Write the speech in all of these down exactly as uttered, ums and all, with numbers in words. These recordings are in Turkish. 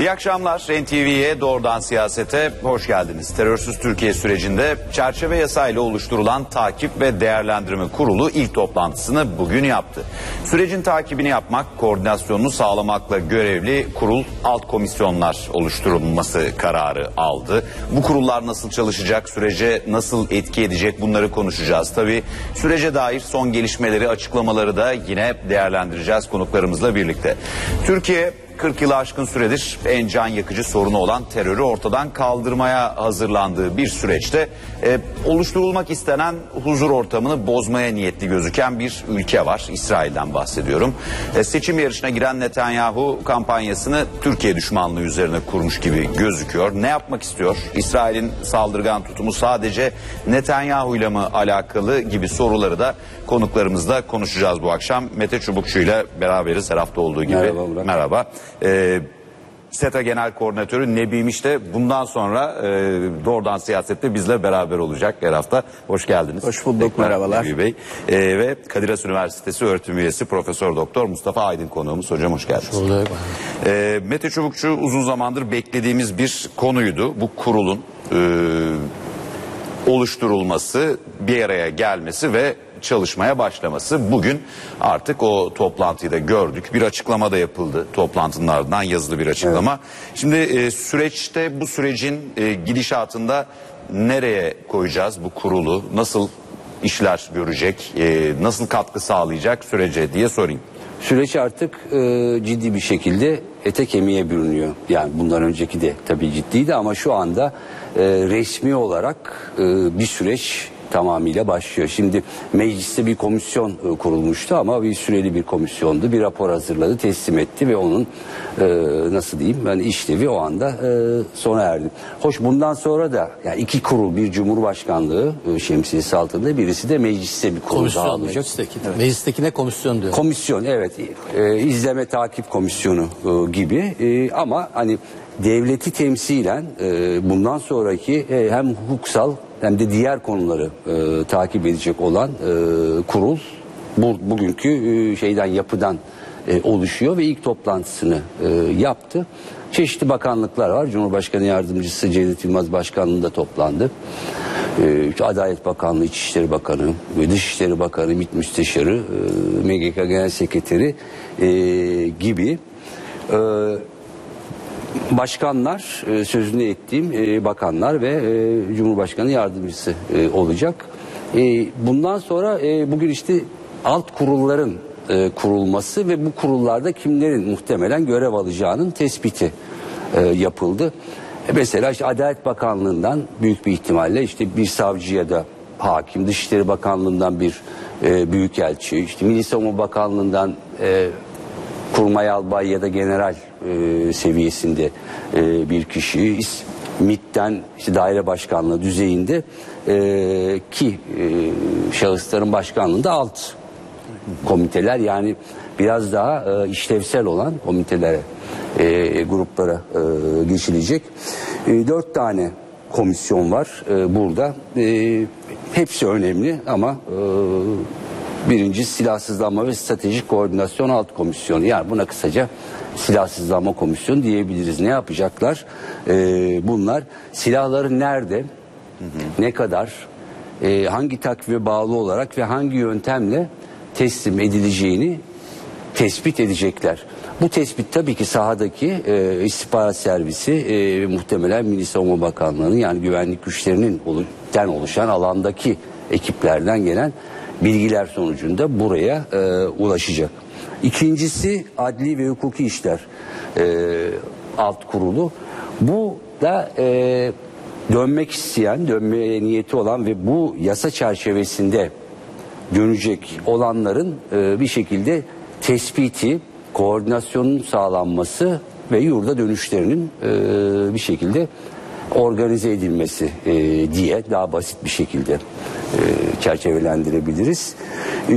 İyi akşamlar. N T V'ye doğrudan siyasete hoş geldiniz. Terörsüz Türkiye sürecinde çerçeve yasayla oluşturulan Takip ve Değerlendirme Kurulu ilk toplantısını bugün yaptı. Sürecin takibini yapmak, koordinasyonunu sağlamakla görevli kurul alt komisyonlar oluşturulması kararı aldı. Bu kurullar nasıl çalışacak, sürece nasıl etki edecek, bunları konuşacağız. Tabii sürece dair son gelişmeleri, açıklamaları da yine değerlendireceğiz konuklarımızla birlikte. Türkiye kırk yılı aşkın süredir en can yakıcı sorunu olan terörü ortadan kaldırmaya hazırlandığı bir süreçte e, oluşturulmak istenen huzur ortamını bozmaya niyetli gözüken bir ülke var. İsrail'den bahsediyorum. E, seçim yarışına giren Netanyahu kampanyasını Türkiye düşmanlığı üzerine kurmuş gibi gözüküyor. Ne yapmak istiyor? İsrail'in saldırgan tutumu sadece Netanyahu ile mi alakalı gibi soruları da konuklarımızla konuşacağız bu akşam. Mete Çubukçu ile beraberiz her hafta olduğu gibi. Merhaba Burak. Merhaba. Ee, SETA Genel Koordinatörü Nebi İmiş de bundan sonra e, doğrudan siyasette bizle beraber olacak her hafta. Hoş geldiniz. Hoş bulduk, merhabalar. Nebi Bey. Ee, ve Kadir Has Üniversitesi öğretim üyesi Profesör Doktor Mustafa Aydın konuğumuz. Hocam hoş geldiniz. Hoş bulduk. Ee, Mete Çubukçu uzun zamandır beklediğimiz bir konuydu. Bu kurulun e, oluşturulması, bir araya gelmesi ve çalışmaya başlaması. Bugün artık o toplantıyı da gördük. Bir açıklama da yapıldı toplantının ardından, yazılı bir açıklama. Evet. Şimdi e, süreçte bu sürecin e, gidişatında nereye koyacağız bu kurulu? Nasıl işler görecek? E, nasıl katkı sağlayacak sürece diye sorayım. Süreç artık e, ciddi bir şekilde ete kemiğe bürünüyor. Yani bundan önceki de tabii ciddiydi ama şu anda e, resmi olarak e, bir süreç tamamıyla başlıyor. Şimdi mecliste bir komisyon e, kurulmuştu ama bir süreli bir komisyondu. Bir rapor hazırladı, teslim etti ve onun e, nasıl diyeyim yani işlevi o anda e, sona erdi. Hoş bundan sonra da yani iki kurul, bir Cumhurbaşkanlığı e, şemsiyesi altında, birisi de mecliste bir kurul daha olacak. Meclisteki, evet. Meclistekine komisyon diyor. Komisyon evet e, izleme takip komisyonu e, gibi e, ama hani devleti temsilen e, bundan sonraki e, hem hukuksal hem de diğer konuları e, takip edecek olan e, kurul bu, bugünkü e, şeyden yapıdan e, oluşuyor ve ilk toplantısını e, yaptı. Çeşitli bakanlıklar var. Cumhurbaşkanı Yardımcısı Cevdet Yılmaz Başkanlığı'nda toplandı. E, Adalet Bakanlığı, İçişleri Bakanı, Dışişleri Bakanı, MİT Müsteşarı, e, M G K Genel Sekreteri e, gibi e, başkanlar, e, sözünü ettiğim e, bakanlar ve e, Cumhurbaşkanı Yardımcısı e, olacak. E, bundan sonra e, bugün işte alt kurulların e, kurulması ve bu kurullarda kimlerin muhtemelen görev alacağının tespiti e, yapıldı. E, mesela işte Adalet Bakanlığı'ndan büyük bir ihtimalle işte bir savcı ya da hakim, Dışişleri Bakanlığı'ndan bir e, büyükelçi, işte Milli Savunma Bakanlığı'ndan e, kurmay albay ya da general e, seviyesinde e, bir kişi, MİT'ten işte daire başkanlığı düzeyinde e, ki e, şahısların başkanlığında alt komiteler, yani biraz daha e, işlevsel olan komitelere, e, gruplara e, geçilecek. E, dört tane komisyon var e, burada. E, hepsi önemli ama e, birinci Silahsızlanma ve Stratejik Koordinasyon Alt Komisyonu. Yani buna kısaca Silahsızlanma Komisyonu diyebiliriz. Ne yapacaklar? Ee, bunlar silahları nerede, hı hı. ne kadar, e, hangi takviye bağlı olarak ve hangi yöntemle teslim edileceğini tespit edecekler. Bu tespit tabii ki sahadaki e, istihbarat servisi e, muhtemelen Milli Savunma Bakanlığı'nın, yani güvenlik güçlerinin oluşan alandaki ekiplerden gelen bilgiler sonucunda buraya e, ulaşacak. İkincisi Adli ve Hukuki İşler e, Alt Kurulu. Bu da e, dönmek isteyen, dönmeye niyeti olan ve bu yasa çerçevesinde dönecek olanların e, bir şekilde tespiti, koordinasyonun sağlanması ve yurda dönüşlerinin e, bir şekilde organize edilmesi e, diye daha basit bir şekilde e, çerçevelendirebiliriz. E,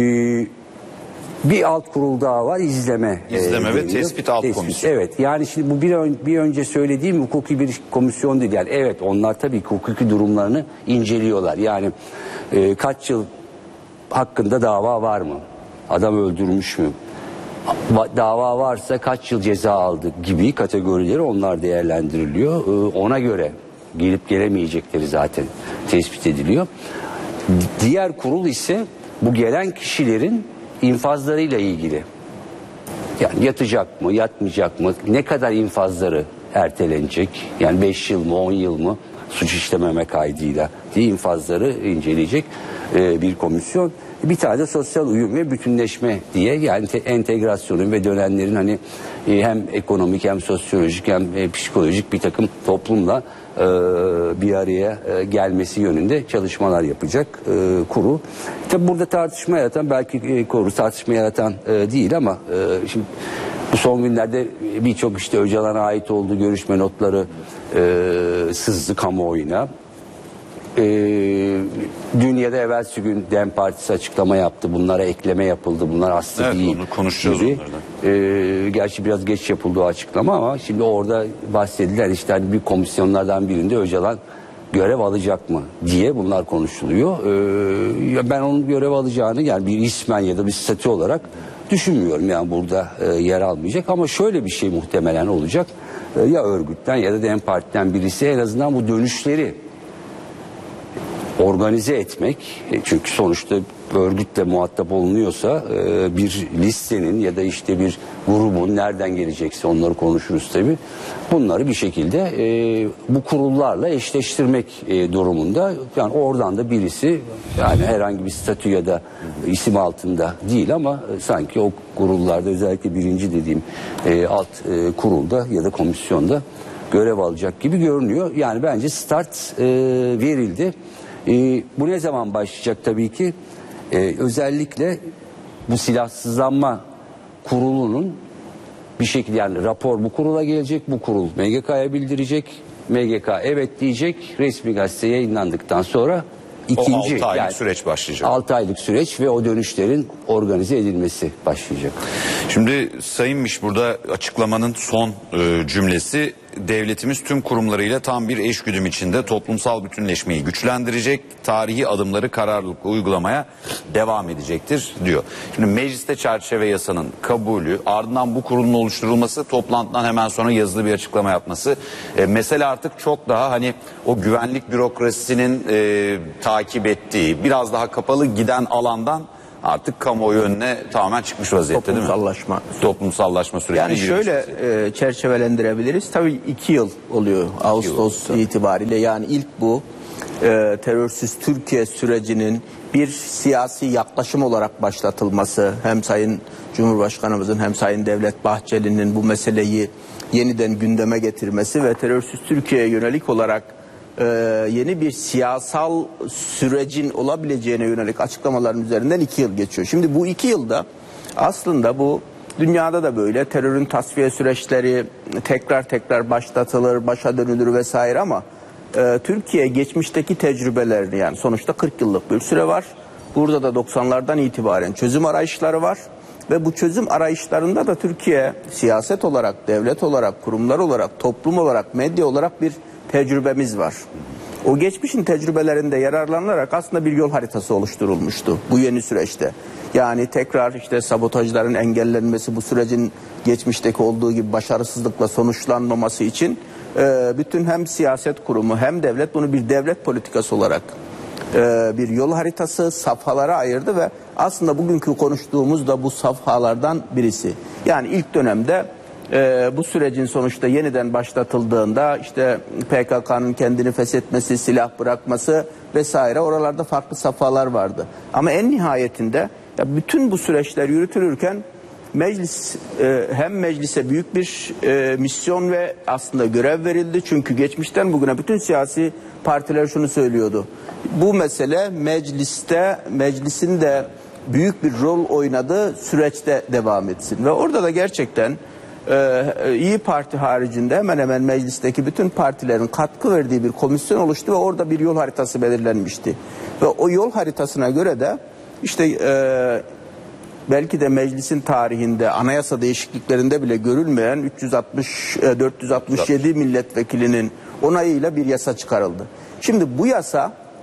bir alt kurul daha var, izleme. İzleme e, ve tespit alt tespit, komisyonu. Evet, yani şimdi bu bir, ön, bir önce söylediğim hukuki bir komisyon değil. Yani evet, onlar tabii ki hukuki durumlarını inceliyorlar. Yani e, kaç yıl hakkında dava var mı? Adam öldürmüş mü? dava varsa kaç yıl ceza aldı gibi kategorileri onlar değerlendiriliyor. Ona göre gelip gelemeyecekleri zaten tespit ediliyor. Diğer kurul ise bu gelen kişilerin infazlarıyla ilgili. Yani yatacak mı, yatmayacak mı, ne kadar infazları ertelenecek, yani beş yıl mı, on yıl mı suç işlememe kaydıyla diye infazları inceleyecek e, bir komisyon. Bir tane de sosyal uyum ve bütünleşme diye, yani entegrasyonun ve dönenlerin hani e, hem ekonomik hem sosyolojik hem e, psikolojik bir takım toplumla e, bir araya e, gelmesi yönünde çalışmalar yapacak e, kurul. Tabi burada tartışma yaratan, belki e, kurul tartışma yaratan e, değil ama e, şimdi bu son günlerde birçok işte Öcalan'a ait olduğu görüşme notları e, sızdı kamuoyuna. Ee, dün ya da evvelsi gün DEM Partisi açıklama yaptı. Bunlara ekleme yapıldı. Bunlar aslı evet, değil. Onu konuşacağız gibi. onlardan. Ee, gerçi biraz geç yapıldı o açıklama ama şimdi orada bahsedilen işte hani bir komisyonlardan birinde Öcalan görev alacak mı diye bunlar konuşuluyor. Ee, ben onun görev alacağını, yani bir ismen ya da bir statü olarak düşünmüyorum. Yani burada e, yer almayacak ama şöyle bir şey muhtemelen olacak. E, ya örgütten ya da DEM Parti'den birisi en azından bu dönüşleri organize etmek, çünkü sonuçta örgütle muhatap olunuyorsa bir listenin ya da işte bir grubun nereden gelecekse onları konuşuruz tabii. Bunları bir şekilde bu kurullarla eşleştirmek durumunda. Yani oradan da birisi, yani herhangi bir statü ya da isim altında değil ama sanki o kurullarda, özellikle birinci dediğim alt kurulda ya da komisyonda görev alacak gibi görünüyor. Yani bence start verildi. Ee, bu ne zaman başlayacak tabii ki? Ee, özellikle bu silahsızlanma kurulunun bir şekilde, yani rapor bu kurula gelecek, bu kurul M G K'ya bildirecek, M G K evet diyecek, resmi gazete yayınlandıktan sonra ikinci, o altı aylık yani süreç başlayacak. altı aylık süreç ve o dönüşlerin organize edilmesi başlayacak. Şimdi Sayın Miş burada açıklamanın son e, cümlesi, devletimiz tüm kurumlarıyla tam bir eşgüdüm içinde toplumsal bütünleşmeyi güçlendirecek, tarihi adımları kararlılıkla uygulamaya devam edecektir diyor. Şimdi mecliste çerçeve yasanın kabulü, ardından bu kurulun oluşturulması, toplantıdan hemen sonra yazılı bir açıklama yapması. E, mesele artık çok daha hani o güvenlik bürokrasisinin e, takip ettiği, biraz daha kapalı giden alandan artık kamuoyu önüne tamamen çıkmış vaziyette değil mi? Toplumsallaşma. Toplumsallaşma sürecine Yani şöyle e, çerçevelendirebiliriz. Tabii iki yıl oluyor Ağustos yıl. itibariyle. Yani ilk bu e, terörsüz Türkiye sürecinin bir siyasi yaklaşım olarak başlatılması, hem Sayın Cumhurbaşkanımızın hem Sayın Devlet Bahçeli'nin bu meseleyi yeniden gündeme getirmesi ve terörsüz Türkiye'ye yönelik olarak Ee, yeni bir siyasal sürecin olabileceğine yönelik açıklamaların üzerinden iki yıl geçiyor. Şimdi bu iki yılda aslında bu dünyada da böyle terörün tasfiye süreçleri tekrar tekrar başlatılır, başa dönülür vesaire ama e, Türkiye geçmişteki tecrübelerini, yani sonuçta kırk yıllık bir süre var. Burada da doksanlardan itibaren çözüm arayışları var ve bu çözüm arayışlarında da Türkiye siyaset olarak, devlet olarak, kurumlar olarak, toplum olarak, medya olarak bir tecrübemiz var. O geçmişin tecrübelerinde yararlanarak aslında bir yol haritası oluşturulmuştu bu yeni süreçte. Yani tekrar işte sabotajların engellenmesi, bu sürecin geçmişteki olduğu gibi başarısızlıkla sonuçlanmaması için e, bütün hem siyaset kurumu hem devlet bunu bir devlet politikası olarak e, bir yol haritası, safhalara ayırdı ve aslında bugünkü konuştuğumuz da bu safhalardan birisi. Yani ilk dönemde Ee, bu sürecin sonuçta yeniden başlatıldığında işte P K K'nın kendini feshetmesi, silah bırakması vesaire, oralarda farklı safhalar vardı. Ama en nihayetinde ya bütün bu süreçler yürütülürken meclis e, hem meclise büyük bir e, misyon ve aslında görev verildi. Çünkü geçmişten bugüne bütün siyasi partiler şunu söylüyordu. Bu mesele mecliste, meclisin de büyük bir rol oynadığı süreçte devam etsin. Ve orada da gerçekten Ee, İyi Parti haricinde hemen hemen meclisteki bütün partilerin katkı verdiği bir komisyon oluştu ve orada bir yol haritası belirlenmişti. Ve o yol haritasına göre de işte e, belki de meclisin tarihinde anayasa değişikliklerinde bile görülmeyen üç yüz altmış dört yüz altmış yedi milletvekilinin onayıyla bir yasa çıkarıldı. Şimdi bu yasa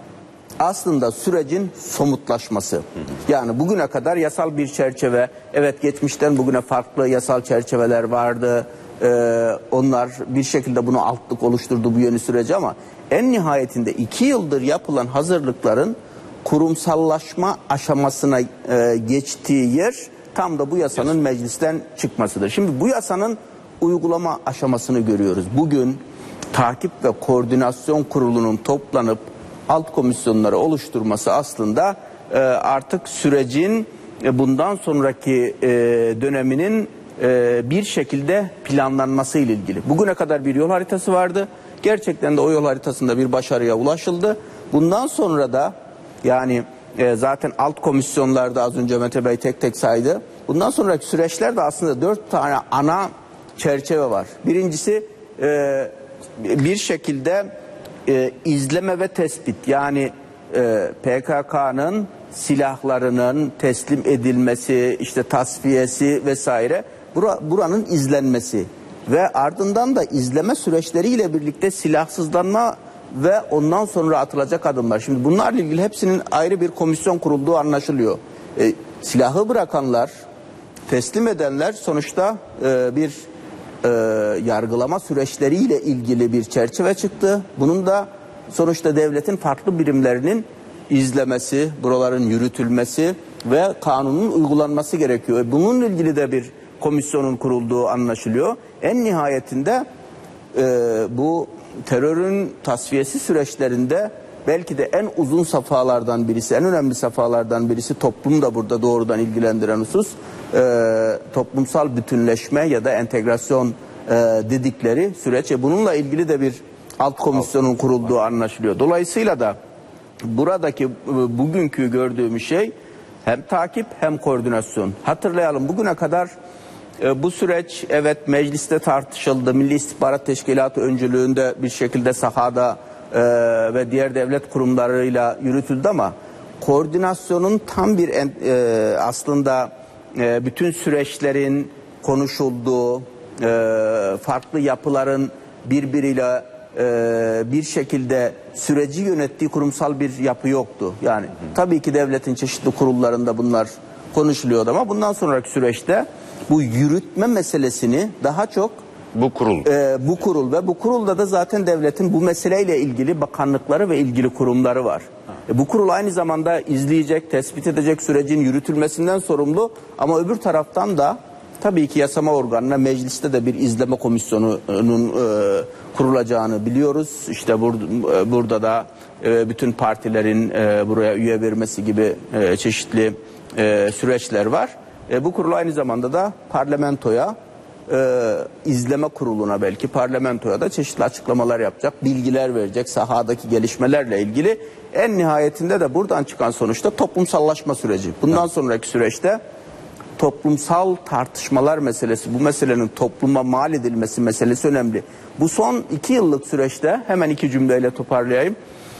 aslında sürecin somutlaşması. Yani bugüne kadar yasal bir çerçeve, evet geçmişten bugüne farklı yasal çerçeveler vardı. Ee, onlar bir şekilde bunu altlık oluşturdu bu yeni süreci ama en nihayetinde iki yıldır yapılan hazırlıkların kurumsallaşma aşamasına e, geçtiği yer tam da bu yasanın meclisten çıkmasıdır. Şimdi bu yasanın uygulama aşamasını görüyoruz. Bugün takip ve koordinasyon kurulunun toplanıp alt komisyonları oluşturması aslında e, artık sürecin e, bundan sonraki e, döneminin e, bir şekilde planlanması ile ilgili. Bugüne kadar bir yol haritası vardı. Gerçekten de o yol haritasında bir başarıya ulaşıldı. Bundan sonra da yani e, zaten alt komisyonlarda az önce Mete Bey tek tek saydı. Bundan sonraki süreçlerde aslında dört tane ana çerçeve var. Birincisi e, bir şekilde e, izleme ve tespit, yani e, P K K'nın silahlarının teslim edilmesi, işte tasfiyesi vesaire, bura, buranın izlenmesi ve ardından da izleme süreçleriyle birlikte silahsızlanma ve ondan sonra atılacak adımlar. Şimdi bunlarla ilgili hepsinin ayrı bir komisyon kurulduğu anlaşılıyor. E, silahı bırakanlar, teslim edenler sonuçta e, bir e, yargılama süreçleriyle ilgili bir çerçeve çıktı. Bunun da sonuçta devletin farklı birimlerinin izlemesi, buraların yürütülmesi ve kanunun uygulanması gerekiyor. Bununla ilgili de bir komisyonun kurulduğu anlaşılıyor. En nihayetinde e, bu terörün tasfiyesi süreçlerinde belki de en uzun safhalardan birisi, en önemli safhalardan birisi, toplum da burada doğrudan ilgilendiren husus, e, toplumsal bütünleşme ya da entegrasyon e, dedikleri süreç. E, bununla ilgili de bir alt komisyonun kurulduğu anlaşılıyor. Dolayısıyla da buradaki e, bugünkü gördüğümüz şey hem takip hem koordinasyon. Hatırlayalım, bugüne kadar e, bu süreç evet mecliste tartışıldı. Milli İstihbarat Teşkilatı öncülüğünde bir şekilde sahada e, ve diğer devlet kurumlarıyla yürütüldü ama koordinasyonun tam bir e, aslında e, bütün süreçlerin konuşulduğu, e, farklı yapıların birbiriyle e, bir şekilde süreci yönettiği kurumsal bir yapı yoktu. Yani tabii ki devletin çeşitli kurullarında bunlar konuşuluyordu ama bundan sonraki süreçte bu yürütme meselesini daha çok bu kurul e, bu kurul ve bu kurulda da zaten devletin bu meseleyle ilgili bakanlıkları ve ilgili kurumları var. E, bu kurul aynı zamanda izleyecek, tespit edecek, sürecin yürütülmesinden sorumlu ama öbür taraftan da tabii ki yasama organına, mecliste de bir izleme komisyonunun e, kurulacağını biliyoruz. İşte bur e, burada da e, bütün partilerin e, buraya üye vermesi gibi e, çeşitli e, süreçler var. E, bu kurul aynı zamanda da parlamentoya, e, izleme kuruluna, belki parlamentoya da çeşitli açıklamalar yapacak, bilgiler verecek sahadaki gelişmelerle ilgili. En nihayetinde de buradan çıkan sonuçta toplumsallaşma süreci. Bundan sonraki süreçte toplumsal tartışmalar meselesi, bu meselenin topluma mal edilmesi meselesi önemli. Bu son iki yıllık süreçte hemen iki cümleyle toparlayayım.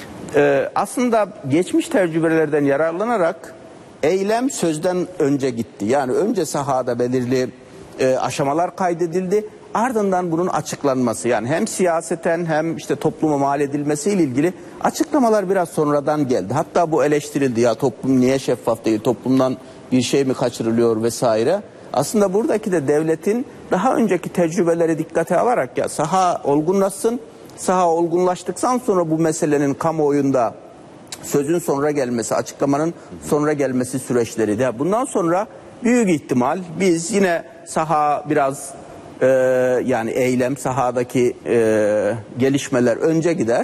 Ee, aslında geçmiş tecrübelerden yararlanarak eylem sözden önce gitti. Yani önce sahada belirli e, aşamalar kaydedildi. Ardından bunun açıklanması, yani hem siyaseten hem işte topluma mal edilmesiyle ilgili açıklamalar biraz sonradan geldi. Hatta bu eleştirildi, ya toplum niye şeffaf değil, toplumdan bir şey mi kaçırılıyor vesaire. Aslında buradaki de devletin daha önceki tecrübeleri dikkate alarak, ya saha olgunlaşsın, saha olgunlaştıktan sonra bu meselenin kamuoyunda sözün sonra gelmesi, açıklamanın sonra gelmesi süreçleri de. Bundan sonra büyük ihtimal biz yine saha biraz e, yani eylem, sahadaki e, gelişmeler önce gider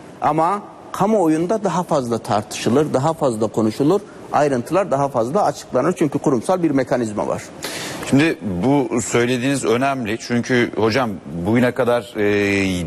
ama kamuoyunda daha fazla tartışılır, daha fazla konuşulur. Ayrıntılar daha fazla açıklanır çünkü kurumsal bir mekanizma var. Şimdi bu söylediğiniz önemli çünkü hocam bugüne kadar e,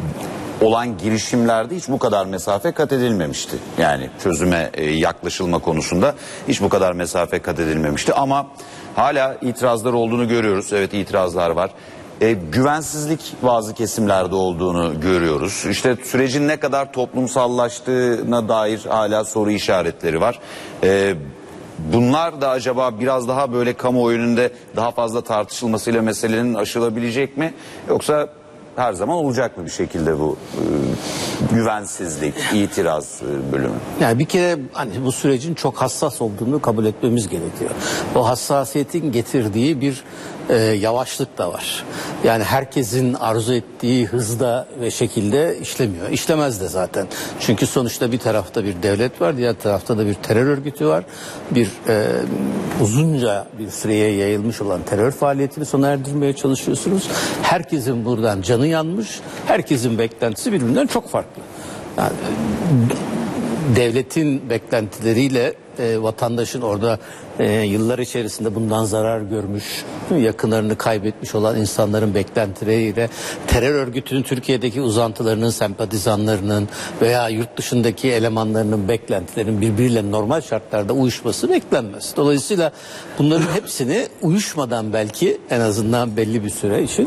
olan girişimlerde hiç bu kadar mesafe kat edilmemişti. Yani çözüme e, yaklaşılma konusunda hiç bu kadar mesafe kat edilmemişti ama hala itirazlar olduğunu görüyoruz. Evet, itirazlar var. E, güvensizlik bazı kesimlerde olduğunu görüyoruz. İşte sürecin ne kadar toplumsallaştığına dair hala soru işaretleri var. E, bunlar da acaba biraz daha böyle kamuoyu önünde daha fazla tartışılmasıyla meselenin aşılabilecek mi? Yoksa her zaman olacak mı bir şekilde bu? E, güvensizlik, itiraz e, bölümü. Yani bir kere hani bu sürecin çok hassas olduğunu kabul etmemiz gerekiyor. O hassasiyetin getirdiği bir e, yavaşlık da var. Yani herkesin arzu ettiği hızda ve şekilde işlemiyor. İşlemez de zaten. Çünkü sonuçta bir tarafta bir devlet var, diğer tarafta da bir terör örgütü var. Bir e, uzunca bir süreye yayılmış olan terör faaliyetini sona erdirmeye çalışıyorsunuz. Herkesin buradan canı yanmış. Herkesin beklentisi birbirinden çok farklı. Yani devletin beklentileriyle e, vatandaşın orada e, yıllar içerisinde bundan zarar görmüş, yakınlarını kaybetmiş olan insanların beklentileriyle terör örgütünün Türkiye'deki uzantılarının, sempatizanlarının veya yurt dışındaki elemanlarının beklentilerinin birbiriyle normal şartlarda uyuşması beklenmez. Dolayısıyla bunların hepsini uyuşmadan belki en azından belli bir süre için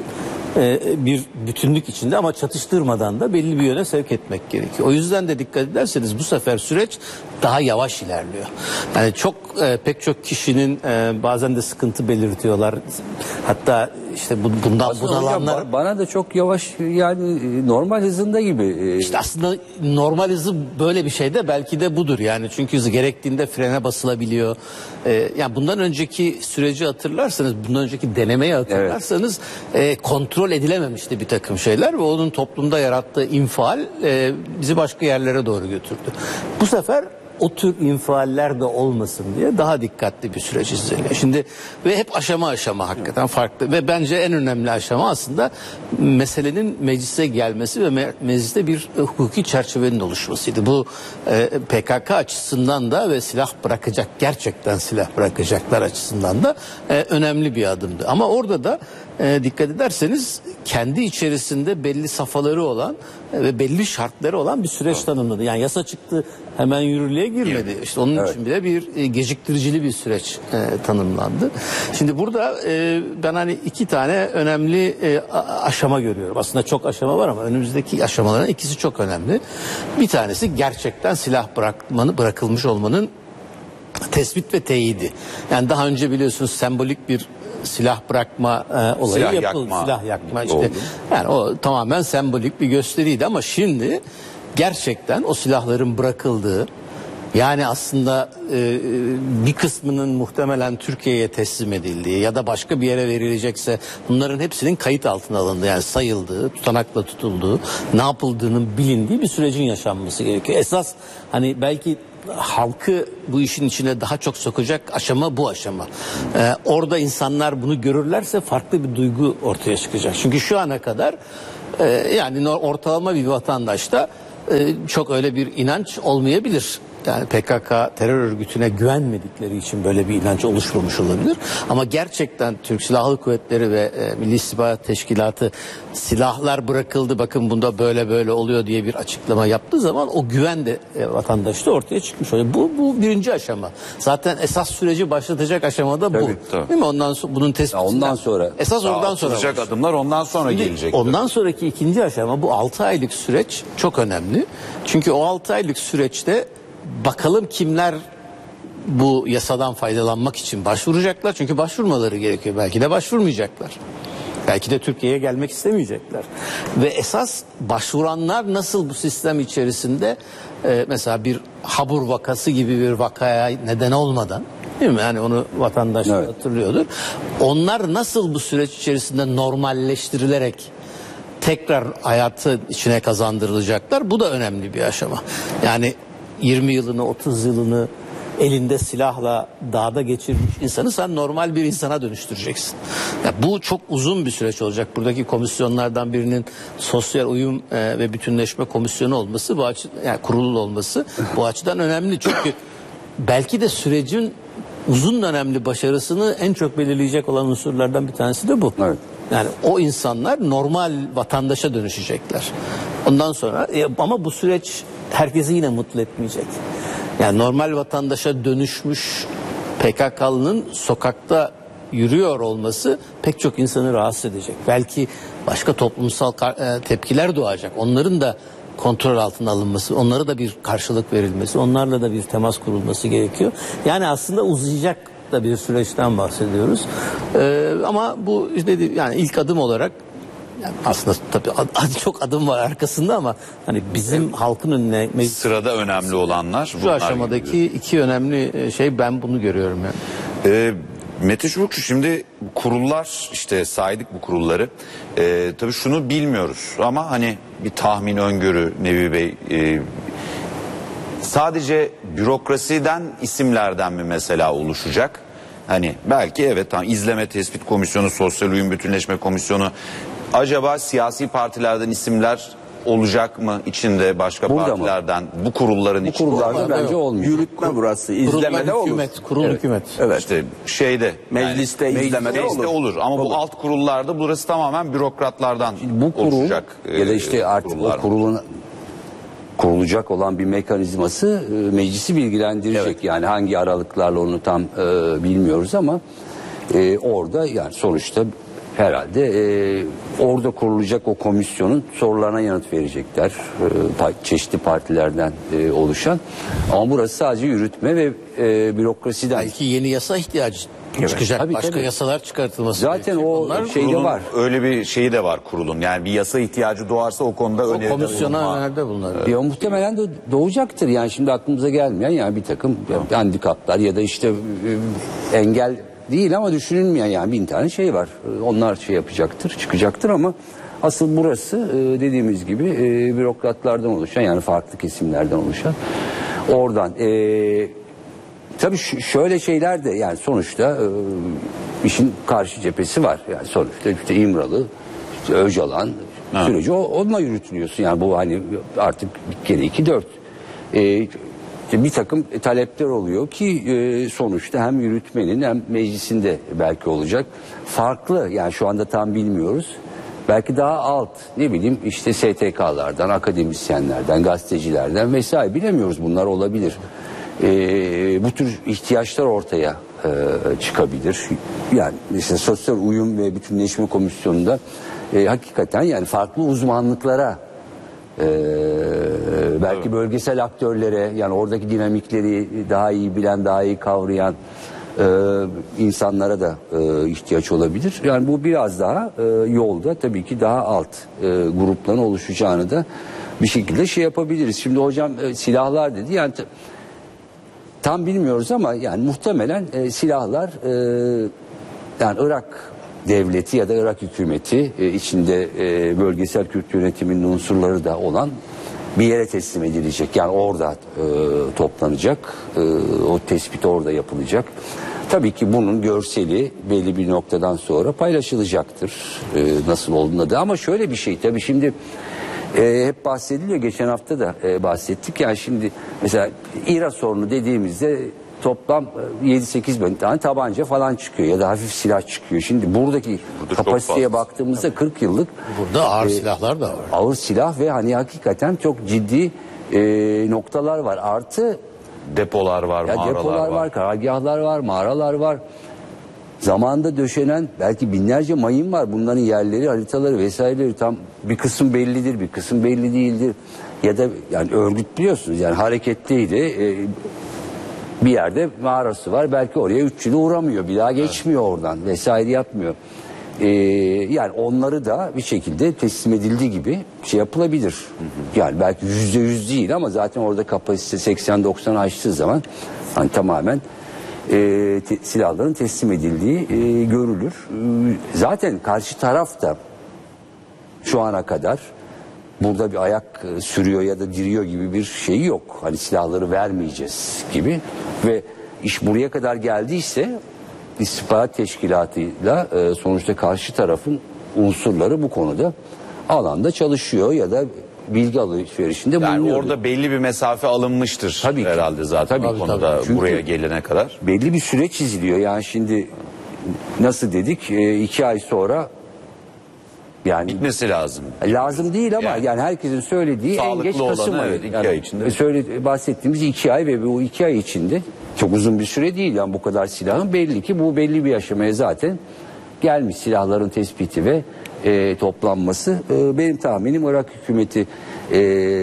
bir bütünlük içinde ama çatıştırmadan da belli bir yöne sevk etmek gerekiyor. O yüzden de dikkat ederseniz bu sefer süreç daha yavaş ilerliyor. Yani çok e, pek çok kişinin e, bazen de sıkıntı belirtiyorlar. Hatta işte bu, bundan bunalanlar. Hocam, bana da çok yavaş, yani normal hızında gibi. İşte aslında normal hızı böyle bir şey de belki de budur yani. Çünkü hızı gerektiğinde frene basılabiliyor. Ee, yani bundan önceki süreci hatırlarsanız, bundan önceki denemeyi hatırlarsanız evet. e, kontrol edilememişti bir takım şeyler ve onun toplumda yarattığı infial e, bizi başka yerlere doğru götürdü. Bu sefer o tür infialler de olmasın diye daha dikkatli bir süreç izleniyor. Şimdi ve hep aşama aşama hakikaten farklı ve bence en önemli aşama aslında meselenin meclise gelmesi ve me- mecliste bir hukuki çerçevenin oluşmasıydı. Bu e, P K K açısından da ve silah bırakacak, gerçekten silah bırakacaklar açısından da e, önemli bir adımdı. Ama orada da e, dikkat ederseniz kendi içerisinde belli safhaları olan e, ve belli şartları olan bir süreç tanımladı. Yani yasa çıktı hemen yürürlüğe girmedi. İşte onun evet. için bile bir e, geciktiricili bir süreç e, tanımlandı. Şimdi burada e, ben hani iki tane önemli e, aşama görüyorum. Aslında çok aşama var ama önümüzdeki aşamaların ikisi çok önemli. Bir tanesi gerçekten silah bırakmanı bırakılmış olmanın tespit ve teyidi. Yani daha önce biliyorsunuz sembolik bir silah bırakma e, olayı silah yapıldı. Yakma. Silah yakma işte. Oldu. Yani o tamamen sembolik bir gösteriydi ama şimdi gerçekten o silahların bırakıldığı, yani aslında e, bir kısmının muhtemelen Türkiye'ye teslim edildiği ya da başka bir yere verilecekse bunların hepsinin kayıt altına alındığı, yani sayıldığı, tutanakla tutulduğu, ne yapıldığının bilindiği bir sürecin yaşanması gerekiyor. Esas hani belki halkı bu işin içine daha çok sokacak aşama bu aşama. Ee, orada insanlar bunu görürlerse farklı bir duygu ortaya çıkacak. Çünkü şu ana kadar e, yani ortalama bir vatandaşta e, çok öyle bir inanç olmayabilir. Yani P K K terör örgütüne güvenmedikleri için böyle bir inanç oluşmamış olabilir. Ama gerçekten Türk Silahlı Kuvvetleri ve e, Milli İstihbarat Teşkilatı silahlar bırakıldı, bakın bunda böyle böyle oluyor diye bir açıklama yaptığı zaman o güven de e, vatandaşta ortaya çıkmış oluyor. Bu, bu birinci aşama. Zaten esas süreci başlatacak aşamada bu. Tabii, tabii. Değil mi? Ondan sonra bunun tespitinden. Ondan sonra. Esas Daha oradan sonra. atılacak adımlar ondan sonra Şimdi, gelecek. Ondan sonraki ikinci aşama bu altı aylık süreç çok önemli. Çünkü o altı aylık süreçte bakalım kimler bu yasadan faydalanmak için başvuracaklar. Çünkü başvurmaları gerekiyor. Belki de başvurmayacaklar. Belki de Türkiye'ye gelmek istemeyecekler. Ve esas başvuranlar nasıl bu sistem içerisinde e, mesela bir Habur vakası gibi bir vakaya neden olmadan, değil mi? Yani onu vatandaş evet. hatırlıyordur. Onlar nasıl bu süreç içerisinde normalleştirilerek tekrar hayatı içine kazandırılacaklar? Bu da önemli bir aşama. Yani yirmi yılını, otuz yılını elinde silahla dağda geçirmiş insanı sen normal bir insana dönüştüreceksin. Ya bu çok uzun bir süreç olacak. Buradaki komisyonlardan birinin sosyal uyum e, ve bütünleşme komisyonu olması, bu açı, yani kurulu olması bu açıdan önemli. Çünkü belki de sürecin uzun dönemli başarısını en çok belirleyecek olan unsurlardan bir tanesi de bu. Evet. Yani o insanlar normal vatandaşa dönüşecekler. Ondan sonra e, ama bu süreç herkesi yine mutlu etmeyecek. Yani normal vatandaşa dönüşmüş P K K'lının sokakta yürüyor olması pek çok insanı rahatsız edecek. Belki başka toplumsal tepkiler doğacak. Onların da kontrol altına alınması, onlara da bir karşılık verilmesi, onlarla da bir temas kurulması gerekiyor. Yani aslında uzayacak da bir süreçten bahsediyoruz. Ee, ama bu işte yani ilk adım olarak Yani aslında tabii ad- çok adım var arkasında ama hani bizim halkın önüne meclis- Sırada önemli olanlar şu bunlar aşamadaki gibi. iki önemli şey, ben bunu görüyorum yani. Ee, Mete Çubukçu, şimdi kurullar, işte saydık bu kurulları. Ee, tabii şunu bilmiyoruz ama hani bir tahmin, öngörü Nevi Bey, e, sadece bürokrasiden, isimlerden mi mesela oluşacak? Hani belki evet, tam izleme tespit komisyonu, sosyal uyum bütünleşme komisyonu, acaba siyasi partilerden isimler olacak mı içinde, başka Burada mı? partilerden, bu kurulların Bu içinde? kurullarda Kurullarda bence yok. olmuyor. Yürütme burası. Kurullar İzlemede olur. hükümet, kurul Evet. hükümet. Evet. İşte şeyde, Mecliste, yani, izlemede mecliste olur. olur. Ama bu alt kurullarda burası tamamen bürokratlardan Bu kurul oluşacak. ya da e, işte artık kurullar. o kurulun kurulacak olan bir mekanizması e, meclisi bilgilendirecek. Evet. Yani hangi aralıklarla onu tam e, bilmiyoruz ama e, orada yani sonuçta herhalde e, orada kurulacak o komisyonun sorularına yanıt verecekler. E, pa- çeşitli partilerden e, oluşan. Ama burası sadece yürütme ve e, bürokrasiden. Belki yeni yasa ihtiyacı çıkacak. Tabii, Başka tabii. yasalar çıkartılması Zaten gerekiyor. o Onlar şeyde Kurulun var. öyle bir şeyi de var kurulun. Yani bir yasa ihtiyacı doğarsa o konuda o öneride komisyona bulunma. öneride bunlar. Ya muhtemelen de doğacaktır yani şimdi aklımıza gelmeyen yani bir takım handikaplar ya da işte e, engel değil ama düşünülmeyen yani bin tane şey var. E, Onlar şey yapacaktır, çıkacaktır ama asıl burası e, dediğimiz gibi e, bürokratlardan oluşan yani farklı kesimlerden oluşan oradan. E, tabii ş- şöyle şeyler de yani sonuçta e, işin karşı cephesi var. Yani sonuçta işte İmralı, işte Öcalan Ha. süreci o, onunla yürütülüyorsun. Yani bu hani artık bir kere iki dört. E, işte bir takım talepler oluyor ki e, sonuçta hem yürütmenin hem meclisinde belki olacak. Farklı yani şu anda tam bilmiyoruz. Belki daha alt ne bileyim işte S T K'lardan, akademisyenlerden, gazetecilerden vesaire bilemiyoruz, bunlar olabilir. Ee, bu tür ihtiyaçlar ortaya e, çıkabilir. Yani mesela sosyal uyum ve bütünleşme komisyonunda e, hakikaten yani farklı uzmanlıklara e, belki bölgesel aktörlere yani oradaki dinamikleri daha iyi bilen, daha iyi kavrayan e, insanlara da e, ihtiyaç olabilir. Yani bu biraz daha e, yolda tabii ki daha alt e, grupların oluşacağını da bir şekilde şey yapabiliriz. Şimdi hocam e, silahlar dedi yani t- tam bilmiyoruz ama yani muhtemelen e, silahlar e, yani Irak devleti ya da Irak hükümeti e, içinde e, bölgesel Kürt yönetiminin unsurları da olan bir yere teslim edilecek. Yani orada e, toplanacak. E, o tespit orada yapılacak. Tabii ki bunun görseli belli bir noktadan sonra paylaşılacaktır. E, nasıl olduğunda da ama şöyle bir şey tabii şimdi e, hep bahsediliyor. Geçen hafta da e, bahsettik. Yani şimdi mesela İRA sorunu dediğimizde toplam yedi sekiz bin tane tabanca falan çıkıyor ya da hafif silah çıkıyor. Şimdi buradaki Burada çok kapasiteye fazla. baktığımızda kırk yıllık Burada ağır e, silahlar da var. ağır silah ve hani hakikaten çok ciddi e, noktalar var. Artı Depolar var, ya mağaralar depolar var, var. karargahlar var, mağaralar var. Zamanında döşenen belki binlerce mayın var. Bunların yerleri, haritaları vesaireleri tam bir kısım bellidir, bir kısım belli değildir. Ya da yani örgüt biliyorsunuz yani hareketliydi. E, bir yerde mağarası var. Belki oraya üç yıl uğramıyor. Bir daha geçmiyor oradan vesaire yapmıyor. Ee, yani onları da bir şekilde teslim edildiği gibi şey yapılabilir. Yani belki yüzde yüz değil ama zaten orada kapasite seksen doksan aştığı zaman hani tamamen e, te, silahların teslim edildiği e, görülür. E, zaten karşı taraf da şu ana kadar burada bir ayak e, sürüyor ya da diriyor gibi bir şey yok. Hani silahları vermeyeceğiz gibi ve iş buraya kadar geldiyse istihbarat teşkilatıyla e, sonuçta karşı tarafın unsurları bu konuda alanda çalışıyor ya da bilgi alışverişinde Yani bulunuyor. orada belli bir mesafe alınmıştır Tabii ki. herhalde zaten Tabii, bu konuda tabii. Çünkü- buraya gelene kadar. Belli bir süreç çiziliyor. Yani şimdi nasıl dedik e, iki ay sonra yani Bitmesi lazım. lazım değil ama Yani. yani, herkesin söylediği en Sağlıklı geç Kasım olanı, ayı. evet, iki Yani ay içinde. Söyle, bahsettiğimiz iki ay ve bu iki ay içinde çok uzun bir süre değil yani bu kadar silahın belli ki bu belli bir aşamaya zaten gelmiş silahların tespiti ve e, toplanması. E, benim tahminim Irak hükümeti e,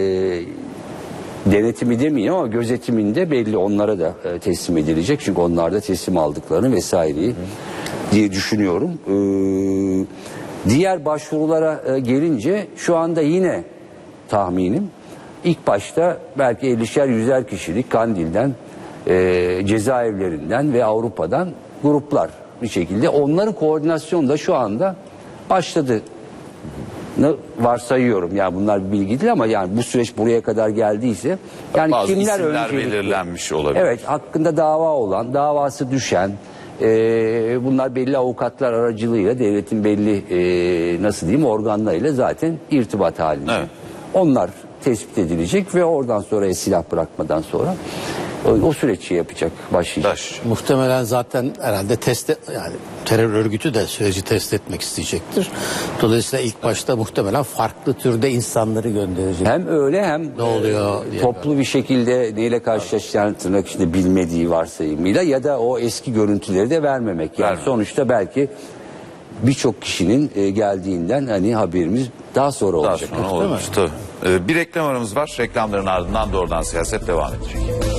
denetimi demeyeyim ama gözetiminde belli onlara da e, teslim edilecek. Çünkü onlar da teslim aldıklarını vesaireyi diye düşünüyorum. E, Diğer başvurulara e, gelince şu anda yine tahminim ilk başta belki ellişer yüzer kişilik Kandil'den, e, cezaevlerinden ve Avrupa'dan gruplar bir şekilde onların koordinasyonu da şu anda başladı. Varsayıyorum yani bunlar bir bilgi değil ama yani bu süreç buraya kadar geldiyse yani bazı kimler isimler öncelikli, belirlenmiş olabilir. Evet, hakkında dava olan, davası düşen e, bunlar belli avukatlar aracılığıyla devletin belli e, nasıl diyeyim organlarıyla zaten irtibat halinde. Evet. Onlar tespit edilecek ve oradan sonra silah bırakmadan sonra o, o süreç yapacak, başlayacak. Taş. Muhtemelen zaten herhalde test et, yani terör örgütü de süreci test etmek isteyecektir. Dolayısıyla ilk başta muhtemelen farklı türde insanları gönderecek. Hem öyle hem Ne oluyor e, diye toplu bir şekilde neyle karşılaşacağını tırnak içinde bilmediği varsayımıyla ya da o eski görüntüleri de vermemek. Yani Vermemek. sonuçta belki birçok kişinin e, geldiğinden hani haberimiz daha sonra Daha olacak. sonra olmuş. Tabii. Ee, bir reklam aramız var. Reklamların ardından doğrudan siyaset devam edecek.